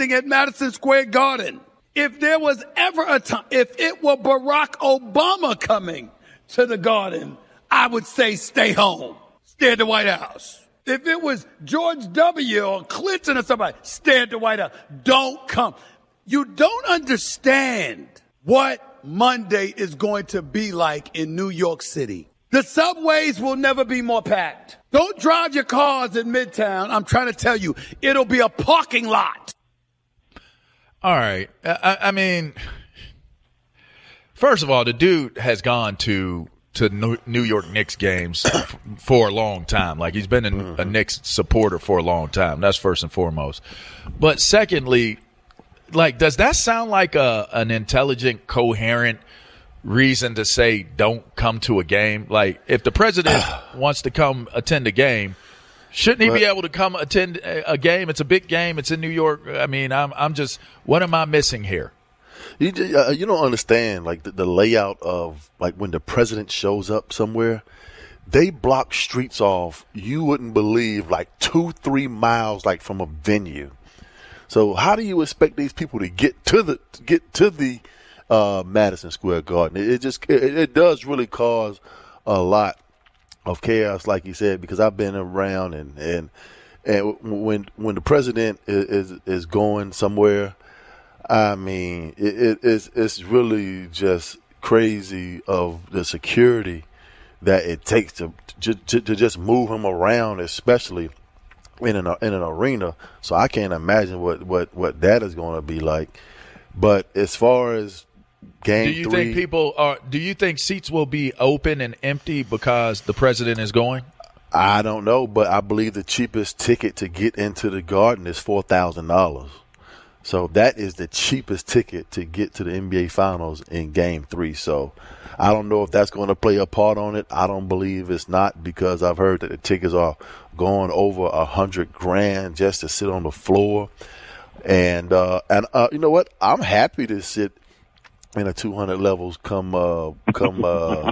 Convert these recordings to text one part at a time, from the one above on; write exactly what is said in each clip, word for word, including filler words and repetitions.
amazing at Madison Square Garden. If there was ever a time, if it were Barack Obama coming to the Garden, I would say stay home, stay at the White House. If it was George W. or Clinton or somebody, stay at the White House. Don't come. You don't understand what Monday is going to be like in New York City. The subways will never be more packed. Don't drive your cars in Midtown. I'm trying to tell you, it'll be a parking lot. All right. I, I mean, first of all, the dude has gone to to New York Knicks games for a long time. Like, he's been a, a Knicks supporter for a long time. That's first and foremost. But secondly, like, does that sound like a an intelligent, coherent reason to say don't come to a game? Like, if the president wants to come attend a game, shouldn't he be able to come attend a game? It's a big game. It's in New York. I mean, I'm I'm just, what am I missing here? You, uh, you don't understand, like, the, the layout of, like, when the president shows up somewhere, they block streets off, you wouldn't believe, like, two, three miles, like, from a venue. So how do you expect these people to get to the to get to the uh, Madison Square Garden? It, it just it, it does really cause a lot of chaos, like you said, because I've been around and and and when when the president is is, is going somewhere, I mean, it, it, it's it's really just crazy of the security that it takes to to, to just move him around, especially in an in an arena. So I can't imagine what, what, what that is going to be like. But as far as game do you three, think people are? Do you think seats will be open and empty because the president is going? I don't know, but I believe the cheapest ticket to get into the Garden is four thousand dollars. So that is the cheapest ticket to get to the N B A Finals in Game Three. So I don't know if that's going to play a part on it. I don't believe it's not, because I've heard that the tickets are going over a hundred grand just to sit on the floor. And uh, and uh, you know what? I'm happy to sit in a two hundred levels come uh, come uh,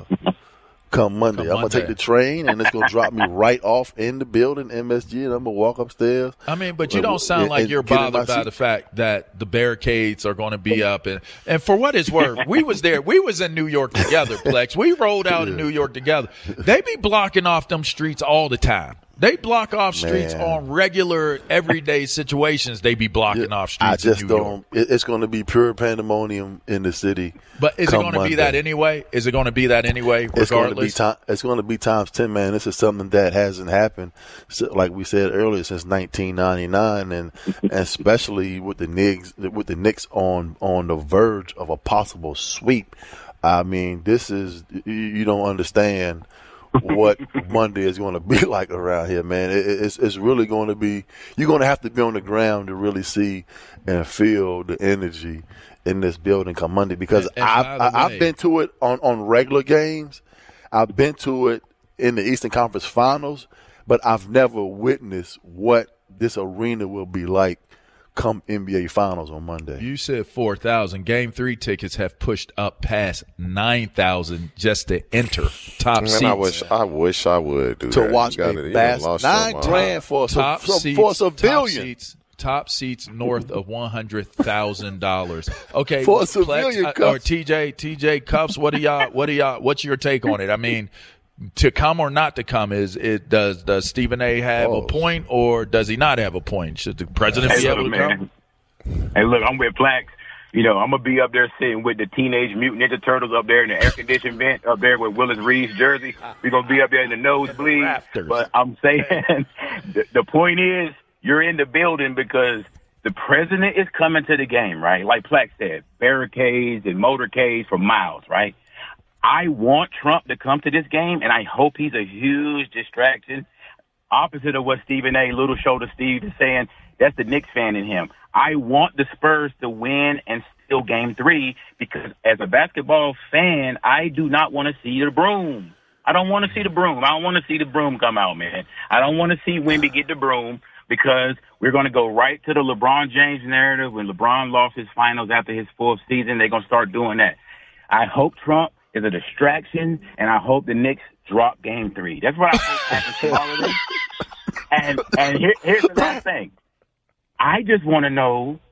come Monday. Come I'm gonna take Monday. the train, and it's gonna drop me right off in the building, M S G, and I'm gonna walk upstairs. I mean, but you Uh, don't sound and- like and you're get in my bothered by seat. the fact that the barricades are going to be up. And, and for what it's worth, we was there. We was in New York together, Plex. We rolled out in New York together. They be blocking off them streets all the time. They block off streets Man. on regular, everyday situations. They be blocking off streets I just in New York. don't. it- It's going to be pure pandemonium in the city. But is it come going to be Monday. that anyway? Is it going to be that anyway, It's going to be regardless? time. It's going to be times ten, man. This is something that hasn't happened, so, like we said earlier, since nineteen ninety-nine, and, and especially with the Knicks, with the Knicks on on the verge of a possible sweep. I mean, this is you, you don't understand what Monday is going to be like around here, man. It, it's it's really going to be. You're going to have to be on the ground to really see and feel the energy in this building come Monday, because And- and I've by the I, way- I've been to it on, on regular games. I've been to it in the Eastern Conference Finals, but I've never witnessed what this arena will be like come N B A Finals on Monday. You said four thousand. Game three tickets have pushed up past nine thousand just to enter top Man, seats. I wish I wish I would do to that. watch You gotta- a you done bas- lost your nine mind. grand for a, top so, seats, for a top civilian. seats, top seats north of one hundred thousand dollars. Okay, For a Plex, civilian, uh, or Cuffs. T J, T J Cuffs. What do y'all? What do y'all? What's your take on it? I mean, to come or not to come, is it does does Stephen A. have Oh. a point, or does he not have a point? Should the president Hey, be look, able to man. come? Hey, look, I'm with Plax. You know, I'm going to be up there sitting with the Teenage Mutant Ninja Turtles up there in the air-conditioned vent up there with Willis Reed's jersey. We're going to be up there in the nosebleed. Rafters. But I'm saying the, the point is you're in the building because the president is coming to the game, right? Like Plax said, barricades and motorcades for miles, right? I want Trump to come to this game, and I hope he's a huge distraction. Opposite of what Stephen A. Little Shoulder Steve is saying, that's the Knicks fan in him. I want the Spurs to win and steal game three because as a basketball fan, I do not want to see the broom. I don't want to see the broom. I don't want to see the broom come out, man. I don't want to see Wemby get the broom because we're going to go right to the LeBron James narrative. When LeBron lost his finals after his fourth season, they're going to start doing that. I hope Trump is a distraction, and I hope the Knicks drop game three. That's what I hope happens tomorrow. And, and here, here's the last thing. I just want to know